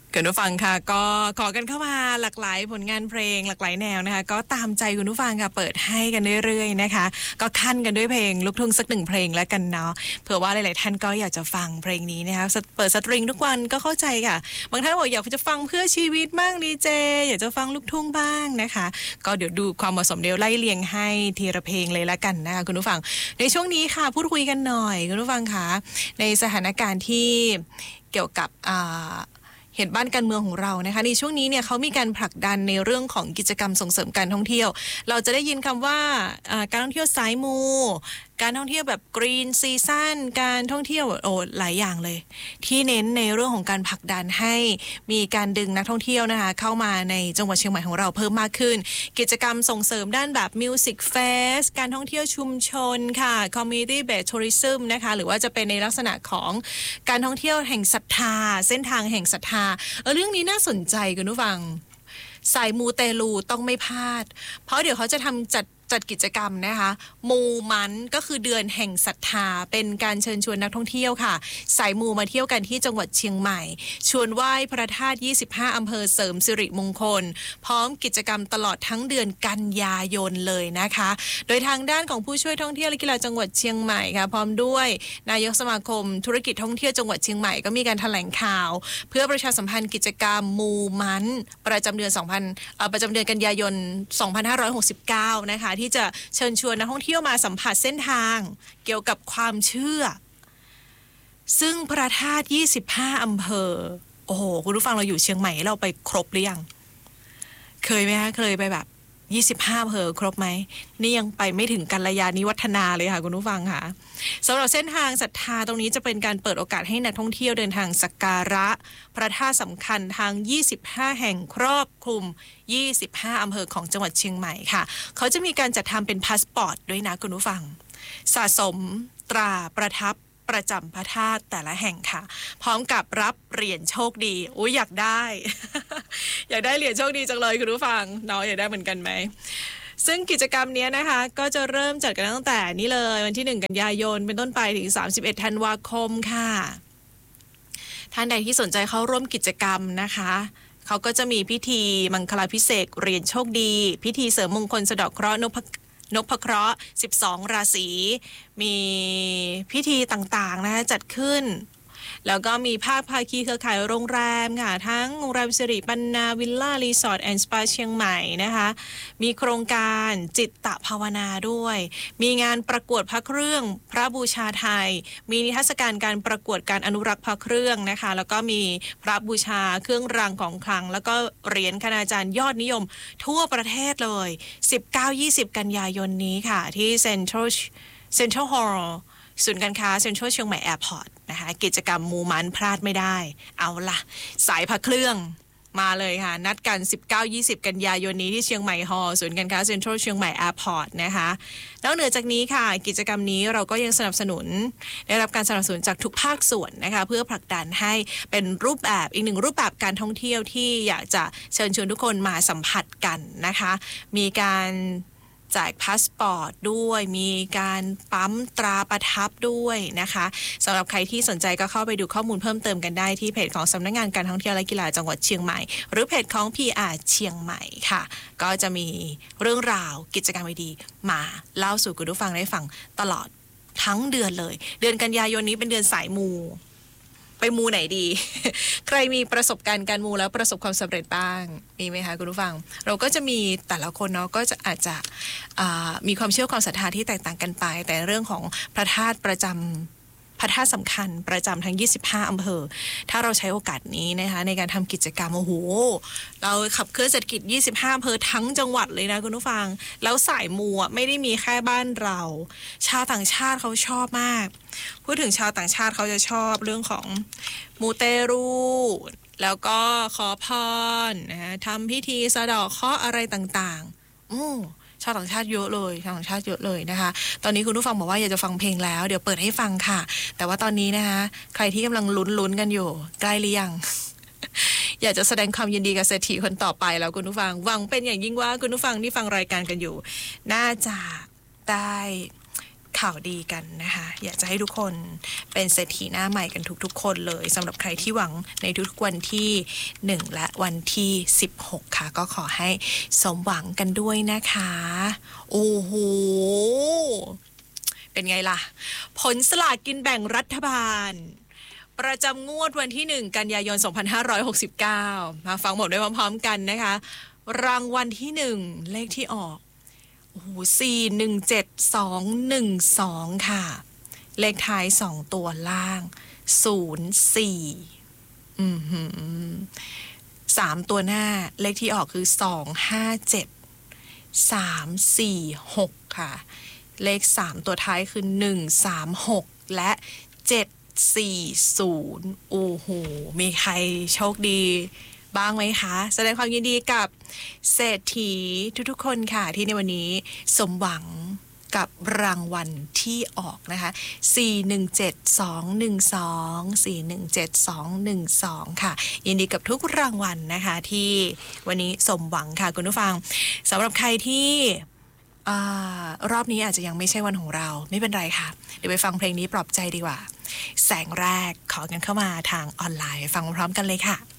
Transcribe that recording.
คุณผู้ฟังค่ะก็ขอกันเข้ามาหลากหลายผลงานเพลงหลากหลายแนวนะคะก็ตามใจคุณผู้ฟังค่ะเปิดให้กันเรื่อยๆนะคะก็คั่นกันด้วยเพลงลูกทุ่งสักหนึ่งเพลงแล้วกันเนาะเผื่อว่าหลายๆท่านก็อยากจะฟังเพลงนี้นะคะเปิดสตริงทุกวันก็เข้าใจค่ะบางท่านบอกอยากจะฟังเพื่อชีวิตบ้างดีเจอยากจะฟังลูกทุ่งบ้างนะคะก็เดี๋ยวดูความเหมาะสมเดี๋ยวไล่เรียงให้ทีละเพลงเลยละกันนะคะคุณผู้ฟังในช่วงนี้ค่ะพูดคุยกันหน่อยคุณผู้ฟังค่ะในสถานการณ์ที่เกี่ยวกับเหตุบ้านการเมืองของเรานะคะในช่วงนี้เนี่ยเขามีการผลักดันในเรื่องของกิจกรรมส่งเสริมการท่องเที่ยวเราจะได้ยินคำว่าการท่องเที่ยวสายมูการท่องเที่ยวแบบกรีนซีซั่นการท่องเที่ยวหลายอย่างเลยที่เน้นในเรื่องของการผลักดันให้มีการดึงนักท่องเที่ยวนะคะเข้ามาในจังหวัดเชียงใหม่ของเราเพิ่มมากขึ้นกิจกรรมส่งเสริมด้านแบบมิวสิกเฟสการท่องเที่ยวชุมชนค่ะ community based tourism นะคะหรือว่าจะเป็นในลักษณะของการท่องเที่ยวแห่งศรัทธาเส้นทางแห่งศรัทธาเรื่องนี้น่าสนใจคุณผู้ฟังสายมูเตลูต้องไม่พลาดเพราะเดี๋ยวเขาจะทำจัดกิจกรรมนะคะมูมันก็คือเดือนแห่งศรัทธาเป็นการเชิญชวนนักท่องเที่ยวค่ะสายมูมาเที่ยวกันที่จังหวัดเชียงใหม่ชวนไหว้พระธาตุ25อำเภอเสริมสิริมงคลพร้อมกิจกรรมตลอดทั้งเดือนกันยายนเลยนะคะโดยทางด้านของผู้ช่วยท่องเที่ยวและกีฬาจังหวัดเชียงใหม่ค่ะพร้อมด้วยนายกสมาคมธุรกิจท่องเที่ยวจังหวัดเชียงใหม่ก็มีการแถลงข่าวเพื่อประชาสัมพันธ์กิจกรรมมูมันประจำเดือนกันยายน2569นะคะที่จะเชิญชวนนักท่องเที่ยวมาสัมผัสเส้นทางเกี่ยวกับความเชื่อซึ่งพระธาตุ25อำเภอโอ้โหคุณผู้ฟังเราอยู่เชียงใหม่เราไปครบหรือยังเคยไหมคะเคยไปแบบ25อำเภอครบไหมนี่ยังไปไม่ถึงกัลยาณิวัฒนาเลยค่ะคุณผู้ฟังค่ะสำหรับเส้นทางศรัทธาตรงนี้จะเป็นการเปิดโอกาสให้นักท่องเที่ยวเดินทางสักการะพระธาตุสำคัญทาง25แห่งครอบคลุม25อำเภอของจังหวัดเชียงใหม่ค่ะเขาจะมีการจัดทำเป็นพาสปอร์ตด้วยนะคุณผู้ฟังสะสมตราประทับประจำพระธาตุแต่ละแห่งค่ะพร้อมกับรับเหรียญโชคดีอุ๊ยอยากได้ อยากได้เหรียญโชคดีจังเลยคุณผู้ฟังน้องอยากได้เหมือนกันไหมซึ่งกิจกรรมนี้นะคะก็จะเริ่มจัดกันตั้งแต่นี่เลยวันที่1กันยายนเป็นต้นไปถึง31ธันวาคมค่ะท่านใดที่สนใจเข้าร่วมกิจกรรมนะคะเขาก็จะมีพิธีมังคลาภิเษกเหรียญโชคดีพิธีเสริมมงคลสะเดาะเคราะห์นพเคราะห์12ราศีมีพิธีต่างๆนะคะจัดขึ้นแล้วก็มีภาคีเครือข่ายโรงแรมค่ะทั้งโรงแรมสิริปันนาวิลล่ารีสอร์ทแอนด์สปาเชียงใหม่นะคะมีโครงการจิตตภาวนาด้วยมีงานประกวดพระเครื่องพระบูชาไทยมีนิทรรศการการประกวดการอนุรักษ์พระเครื่องนะคะแล้วก็มีพระบูชาเครื่องรางของขลังแล้วก็เหรียญคณาจารย์ยอดนิยมทั่วประเทศเลย 19-20 กันยายนนี้ค่ะที่เซ็นทรัลฮอลล์ศูนย์การค้าเซ็นทรัลเชียงใหม่แอร์พอร์ตนะคะกิจกรรมมูมันพลาดไม่ได้เอาล่ะสายพระเครื่องมาเลยค่ะนัดกัน 19-20 กันยายนนี้ที่เชียงใหม่ฮอลล์ศูนย์การค้าเซ็นทรัลเชียงใหม่แอร์พอร์ตนะคะนอกเหนือจากนี้ค่ะกิจกรรมนี้เราก็ยังสนับสนุนได้รับการสนับสนุนจากทุกภาคส่วนนะคะเพื่อผลักดันให้เป็นรูปแบบอีกหนึ่งรูปแบบการท่องเที่ยวที่อยากจะเชิญชวนทุกคนมาสัมผัสกันนะคะมีการจ่ายพาสปอร์ตด้วยมีการปั๊มตราประทับด้วยนะคะสำหรับใครที่สนใจก็เข้าไปดูข้อมูลเพิ่มเติมกันได้ที่เพจของสำนักงานการท่องเที่ยวและกีฬาจังหวัดเชียงใหม่หรือเพจของ PR เชียงใหม่ค่ะก็จะมีเรื่องราวกิจกรรมดีๆมาเล่าสู่คุณผู้ฟังได้ฟังตลอดทั้งเดือนเลยเดือนกันยายนนี้เป็นเดือนสายมูไปมูไหนดี ใครมีประสบการณ์การมูแล้วประสบความสำเร็จบ้างมีไหมคะคุณผู้ฟังเราก็จะมีแต่ละคนเนาะก็จะอาจจะมีความเชื่อความศรัทธาที่แตกต่างกันไปแต่เรื่องของพระธาตุประจำพระธาตุสำคัญประจำทั้ง25อำเภอถ้าเราใช้โอกาสนี้นะคะในการทำกิจกรรมโอ้โหเราขับเคลื่อนเศรษฐกิจ25อำเภอทั้งจังหวัดเลยนะคุณผู้ฟังแล้วสายมูไม่ได้มีแค่บ้านเราชาวต่างชาติเขาชอบมากพูดถึงชาวต่างชาติเขาจะชอบเรื่องของมูเตรูแล้วก็ขอพรนะทำพิธีสะเดาะเคราะห์อะไรต่างๆชาวต่างชาติเยอะเลยชาวต่างชาติเยอะเลยนะคะตอนนี้คุณผู้ฟังบอกว่าอยากจะฟังเพลงแล้วเดี๋ยวเปิดให้ฟังค่ะแต่ว่าตอนนี้นะคะใครที่กำลังลุ้นกันอยู่ใกล้หรือยัง อยากจะแสดงความยินดีกับเศรษฐีคนต่อไปแล้วคุณผู้ฟังหวังเป็นอย่างยิ่งว่าคุณผู้ฟังที่ฟังรายการกันอยู่น่าจะได้ข่าวดีกันนะคะอยากจะให้ทุกคนเป็นเศรษฐีหน้าใหม่กันทุกๆคนเลยสำหรับใครที่หวังในทุกๆวันที่1และวันที่16ค่ะก็ขอให้สมหวังกันด้วยนะคะโอ้โหเป็นไงล่ะผลสลากกินแบ่งรัฐบาลประจำงวดวันที่1กันยายน2569มาฟังหมดด้วยพร้อมๆกันนะคะรางวัลที่1เลขที่ออกโอ้โห417212ค่ะเลขท้าย2ตัวล่าง043ตัวหน้าเลขที่ออกคือ257 346ค่ะเลข3ตัวท้ายคือ136และ740โอ้โหมีใครโชคดีบ้างไหมคะแสดงความยินดีกับเศรษฐีทุกๆคนค่ะที่ในวันนี้สมหวังกับรางวัลที่ออกนะคะ417212 417212ค่ะยินดีกับทุกรางวัลนะคะที่วันนี้สมหวังค่ะคุณผู้ฟังสำหรับใครที่รอบนี้อาจจะยังไม่ใช่วันของเราไม่เป็นไรค่ะเดี๋ยวไปฟังเพลงนี้ปลอบใจดีกว่าแสงแรกขอกันเข้ามาทางออนไลน์ฟังพร้อมกันเลยค่ะ